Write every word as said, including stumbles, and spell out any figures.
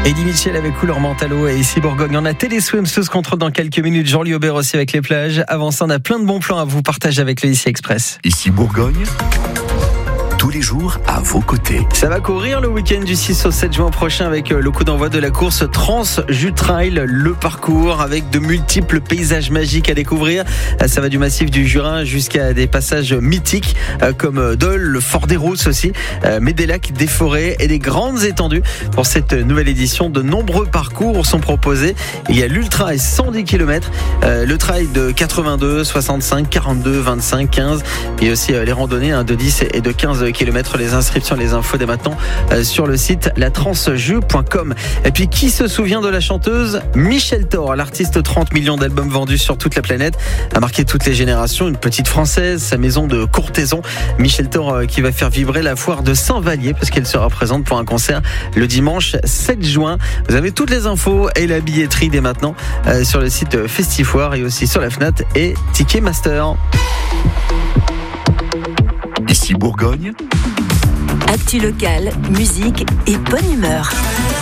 Eddie Mitchell avec Couleur Mentalo et ici Bourgogne. On a Téléswim sous contrôle dans quelques minutes. Jean-Louis Aubert aussi avec les plages. Avant ça, on a plein de bons plans à vous partager avec le Ici Express. Ici Bourgogne, tous les jours à vos côtés. Ça va courir le week-end du six au sept juin prochain avec le coup d'envoi de la course Trans-Jus Trail, le parcours avec de multiples paysages magiques à découvrir. Ça va du massif du Jura jusqu'à des passages mythiques comme Dole, le Fort des Rousses aussi, mais des lacs, des forêts et des grandes étendues. Pour cette nouvelle édition, de nombreux parcours sont proposés. Il y a l'ultra et cent dix kilomètres, le trail de quatre-vingt-deux, soixante-cinq, quarante-deux, vingt-cinq, quinze, et aussi les randonnées de dix et de quinze kilomètres. Les inscriptions, les infos dès maintenant sur le site la transjus point com. Et puis, qui se souvient de la chanteuse Michel Thor, l'artiste trente millions d'albums vendus sur toute la planète, a marqué toutes les générations, une petite française, sa maison de courtaison. Michel Thor qui va faire vibrer la foire de Saint-Vallier parce qu'elle sera présente pour un concert le dimanche sept juin. Vous avez toutes les infos et la billetterie dès maintenant sur le site Festifoire et aussi sur la Fnac et Ticketmaster. Ici Bourgogne, actu locale, musique et bonne humeur.